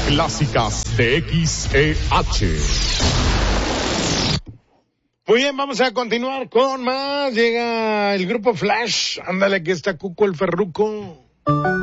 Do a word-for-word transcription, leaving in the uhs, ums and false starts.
clásicas de X E H. Muy bien, vamos a continuar con más. Llega el grupo Flash. Ándale, aquí está Cuco el Ferruco.